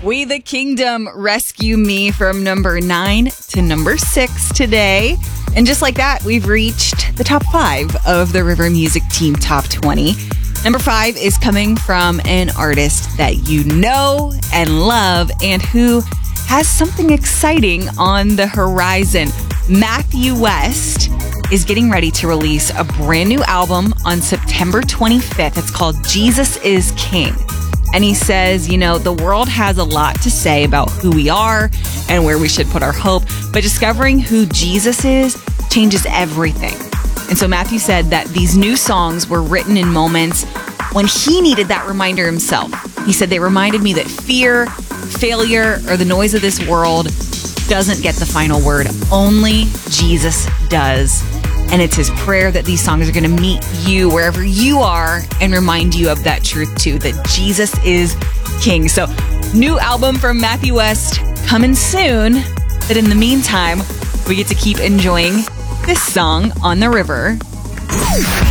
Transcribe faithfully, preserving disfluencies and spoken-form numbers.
We the Kingdom, Rescue Me from number nine to number six today. And just like that, we've reached the top five of the River Music Team Top twenty. Number five is coming from an artist that you know and love and who has something exciting on the horizon. Matthew West is getting ready to release a brand new album on September twenty-fifth. It's called Jesus is King. And he says, you know, the world has a lot to say about who we are and where we should put our hope, but discovering who Jesus is changes everything. And so Matthew said that these new songs were written in moments when he needed that reminder himself. He said, they reminded me that fear, failure, or the noise of this world doesn't get the final word. Only Jesus does. And it's his prayer that these songs are going to meet you wherever you are and remind you of that truth too, that Jesus is King. So new album from Matthew West coming soon. But in the meantime, we get to keep enjoying this song on the river.